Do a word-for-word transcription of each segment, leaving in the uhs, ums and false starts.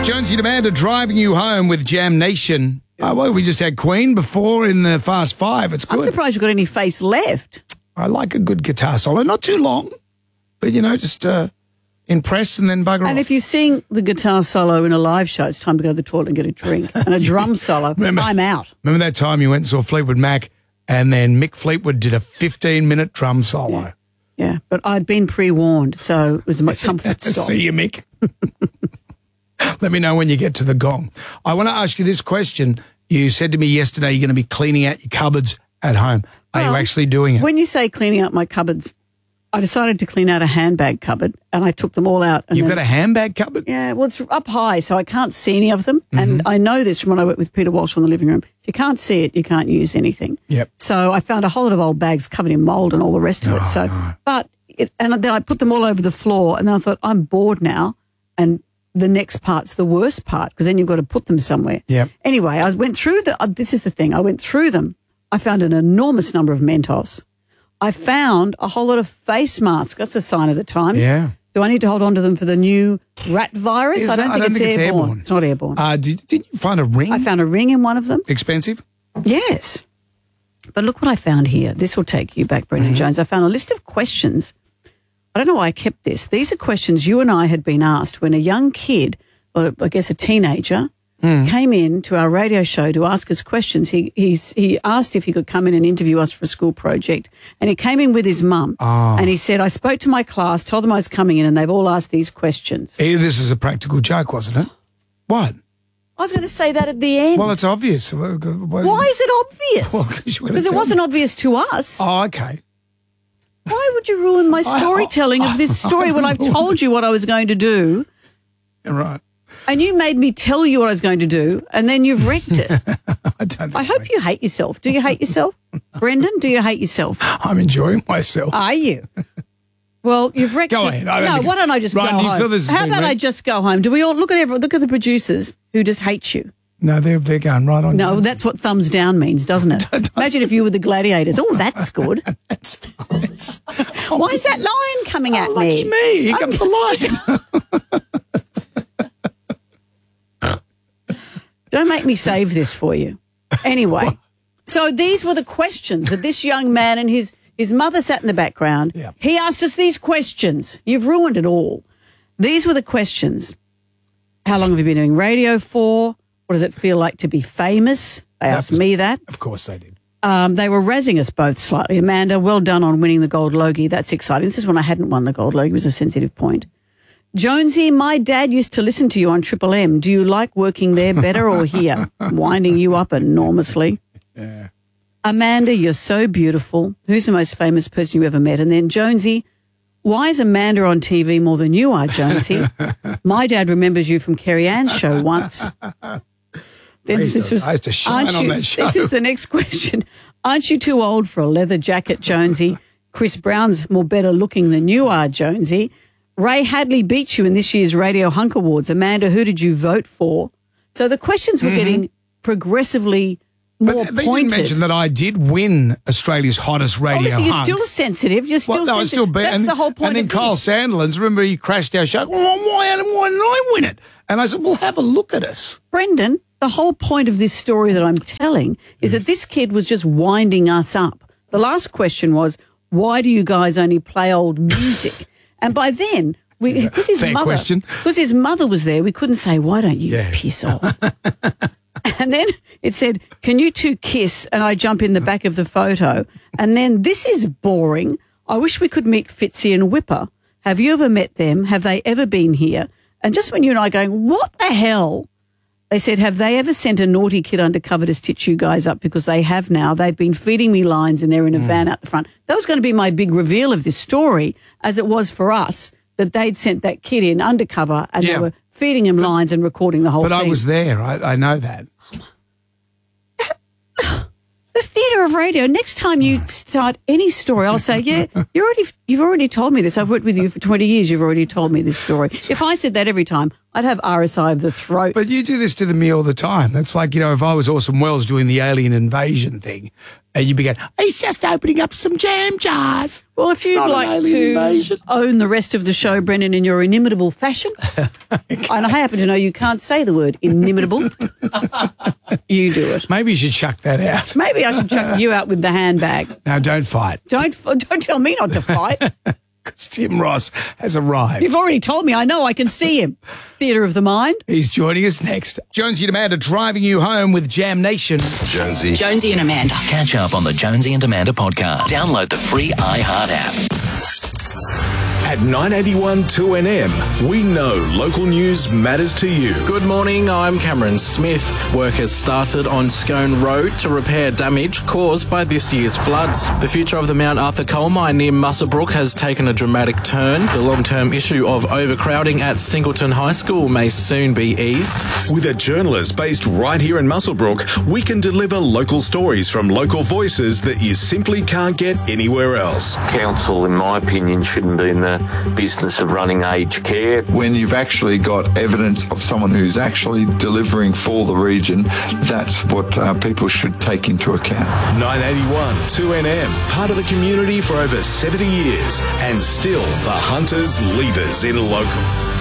Jonesy and Amanda driving you home with Jam Nation. Oh, well, we just had Queen before in the Fast Five. It's good. I'm surprised you've got any face left. I like a good guitar solo. Not too long, but, you know, just uh, impress and then bugger off. And if you sing the guitar solo in a live show, it's time to go to the toilet and get a drink. And a drum solo, remember, I'm out. Remember that time you went and saw Fleetwood Mac and then Mick Fleetwood did a fifteen-minute drum solo? Yeah. yeah, but I'd been pre-warned, so it was a comfort stop. See you, Mick. Let me know when you get to the gong. I want to ask you this question. You said to me yesterday you're going to be cleaning out your cupboards at home. Are well, you actually doing it? When you say cleaning out my cupboards, I decided to clean out a handbag cupboard and I took them all out. And You've then, got a handbag cupboard? Yeah, well, it's up high, so I can't see any of them. Mm-hmm. And I know this from when I worked with Peter Walsh in the living room. If you can't see it, you can't use anything. Yep. So I found a whole lot of old bags covered in mould and all the rest of it. Oh, so, no. but it, and then I put them all over the floor and then I thought, I'm bored now and the next part's the worst part because then you've got to put them somewhere. Yep. Anyway, I went through the, uh, this is the thing, I went through them. I found an enormous number of Mentos. I found a whole lot of face masks. That's a sign of the times. Yeah. Do I need to hold on to them for the new rat virus? Is I don't that- think, I don't it's, think it's airborne. airborne. It's not airborne. Uh, did, did you find a ring? I found a ring in one of them. Expensive? Yes. But look what I found here. This will take you back, Brendan Mm-hmm. Jones. I found a list of questions. I don't know why I kept this. These are questions you and I had been asked when a young kid, or I guess a teenager, mm. came in to our radio show to ask us questions. He he's, he asked if he could come in and interview us for a school project. And he came in with his mum. Oh. And he said, I spoke to my class, told them I was coming in, and they've all asked these questions. Eh, This is a practical joke, wasn't it? What? I was going to say that at the end. Well, it's obvious. Why Why is it obvious? Well, 'cause you were gonna Because it tell wasn't me. obvious to us. Oh, okay. Why would you ruin my storytelling of this story when I've told you what I was going to do? Right. And you made me tell you what I was going to do, and then you've wrecked it. I don't. I hope you hate yourself. Do you hate yourself? Brendan, do you hate yourself? I'm enjoying myself. Are you? Well, you've wrecked Go it. ahead. I don't no, think- why don't I just Ryan, go do you home? feel this has How been about I wrecked? just go home? Do we all look at every, look at the producers who just hate you? No, they're they're going right on. No, that's what thumbs down means, doesn't it? Imagine if you were the gladiators. Oh, that's good. That's nice. Why is that lion coming at Oh, lucky me? me. Here comes the lion. Don't make me save this for you. Anyway, so these were the questions that this young man and his, his mother sat in the background. Yeah. He asked us these questions. You've ruined it all. These were the questions. How long have you been doing radio for? What does it feel like to be famous? They asked was- me that. Of course they did. Um, they were razzing us both slightly. Amanda, well done on winning the Gold Logie. That's exciting. This is when I hadn't won the Gold Logie. It was a sensitive point. Jonesy, my dad used to listen to you on Triple M. Do you like working there better or here? Winding you up enormously. Yeah. Amanda, you're so beautiful. Who's the most famous person you ever met? And then Jonesy, why is Amanda on T V more than you are, Jonesy? My dad remembers you from Kerry Ann's show once. Then I used this to- was, I used to shine aren't on you- that show. This is the next question. Aren't you too old for a leather jacket, Jonesy? Chris Brown's more better looking than you are, Jonesy. Ray Hadley beat you in this year's Radio Hunk Awards. Amanda, who did you vote for? So the questions were getting progressively more But they pointed. didn't mention that I did win Australia's hottest radio Obviously, you're hunk. still sensitive. You're still Well, no, I sensitive. still be- That's and, the whole point And then of Kyle this. Sandilands, remember he crashed our show. Well, why, why didn't I win it? And I said, well, have a look at us. Brendan, the whole point of this story that I'm telling is that this kid was just winding us up. The last question was, why do you guys only play old music? And by then, we because his Fair mother, question. because his mother was there, we couldn't say, why don't you Yeah. piss off? And then it said, can you two kiss? And I jump in the back of the photo. And then, this is boring. I wish we could meet Fitzy and Whipper. Have you ever met them? Have they ever been here? And just when you and I are going, what the hell? They said, have they ever sent a naughty kid undercover to stitch you guys up? Because they have now. They've been feeding me lines and they're in a van out the front. That was going to be my big reveal of this story, as it was for us, that they'd sent that kid in undercover and Yeah. they were feeding him lines and recording the whole But thing. I was there. I, I know that. The theatre of radio. Next time you start any story, I'll say, yeah, you already, you've already told me this. I've worked with you for twenty years. You've already told me this story. If I said that every time, I'd have R S I of the throat. But you do this to me all the time. It's like, you know, if I was Orson Welles doing the alien invasion thing and you'd be going, he's just opening up some jam jars. Well, if It's you'd not an like alien to invasion. own the rest of the show, Brendan, in your inimitable fashion, and I happen to know you can't say the word inimitable, you do it. Maybe you should chuck that out. Maybe I should chuck you out with the handbag. No, don't fight. Don't don't tell me not to fight. Because Tim Ross has arrived. You've already told me. I know. I can see him. Theatre of the Mind. He's joining us next. Jonesy and Amanda driving you home with Jam Nation. Jonesy. Jonesy and Amanda. Catch up on the Jonesy and Amanda podcast. Download the free iHeart app. At nine eighty-one two N M, we know local news matters to you. Good morning, I'm Cameron Smith. Workers started on Scone Road to repair damage caused by this year's floods. The future of the Mount Arthur coal mine near Muswellbrook has taken a dramatic turn. The long-term issue of overcrowding at Singleton High School may soon be eased. With a journalist based right here in Muswellbrook, we can deliver local stories from local voices that you simply can't get anywhere else. Council, in my opinion, shouldn't be in the business of running aged care. When you've actually got evidence of someone who's actually delivering for the region, that's what uh, people should take into account. nine eighty-one two N M, part of the community for over seventy years, and still the hunters, leaders in local.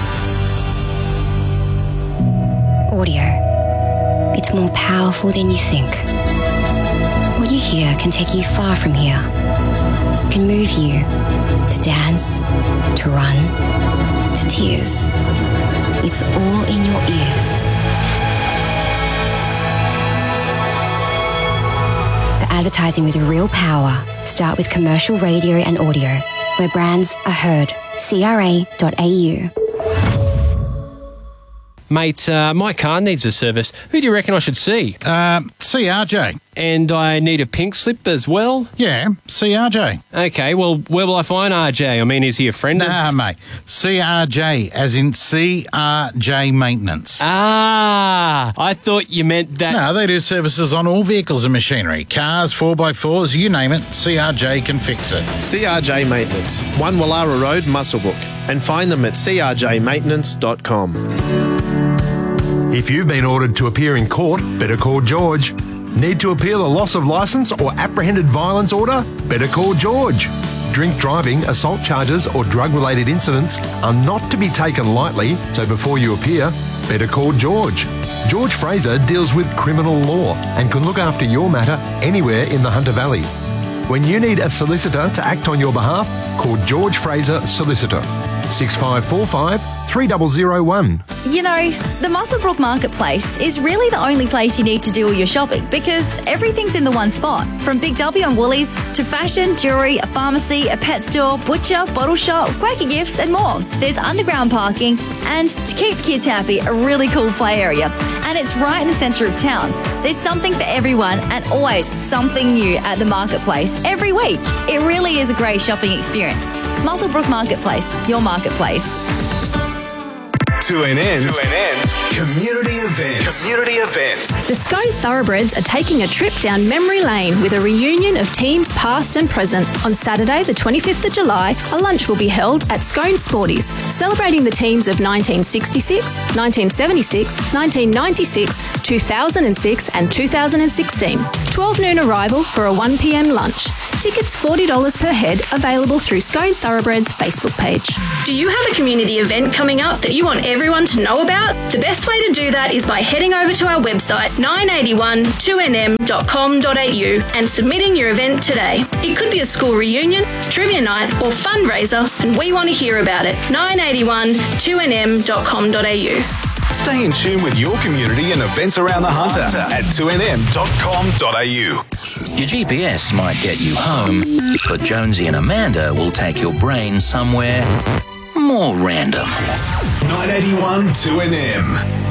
Audio. It's more powerful than you think. What you hear can take you far from here. Can move you to dance, to run, to tears. It's all in your ears. The advertising with real power. Start with commercial radio and audio, where brands are heard. C R A dot A U. Mate, uh, my car needs a service. Who do you reckon I should see? Uh, C R J. And I need a pink slip as well? Yeah, C R J. Okay, well, where will I find R J? I mean, is he a friend Nah, of... mate. C R J, as in C R J Maintenance. Ah, I thought you meant that... No, they do services on all vehicles and machinery. Cars, four by fours, you name it, C R J can fix it. C R J Maintenance, one Wallara Road, Muswellbrook. And find them at c r j maintenance dot com. If you've been ordered to appear in court, better call George. Need to appeal a loss of licence or apprehended violence order? Better call George. Drink driving, assault charges or drug-related incidents are not to be taken lightly, so before you appear, better call George. George Fraser deals with criminal law and can look after your matter anywhere in the Hunter Valley. When you need a solicitor to act on your behalf, call George Fraser Solicitor. six five four five, three zero zero one. You know, the Muswellbrook Marketplace is really the only place you need to do all your shopping because everything's in the one spot. From Big W and Woolies to fashion, jewellery, a pharmacy, a pet store, butcher, bottle shop, Quaker Gifts and more. There's underground parking and, to keep kids happy, a really cool play area. And it's right in the centre of town. There's something for everyone and always something new at the Marketplace every week. It really is a great shopping experience. Muswellbrook Marketplace, your marketplace. two N N's community events. Community events. The Scone Thoroughbreds are taking a trip down memory lane with a reunion of teams past and present. On Saturday, the twenty-fifth of July, a lunch will be held at Scone Sporties, celebrating the teams of nineteen sixty-six, nineteen seventy-six, nineteen ninety-six, two thousand six and two thousand sixteen. twelve noon arrival for a one p m lunch. Tickets forty dollars per head, available through Scone Thoroughbreds Facebook page. Do you have a community event coming up that you want everyone to know about? The best way to do that is by heading over to our website nine eighty-one two N M dot com dot a u and submitting your event today. It could be a school reunion, trivia night or fundraiser, and we want to hear about it. nine eighty-one two N M dot com dot a u. Stay in tune with your community and events around the Hunter at two N M dot com dot a u. Your G P S might get you home, but Jonesy and Amanda will take your brain somewhere more random. nine eighty-one two N M.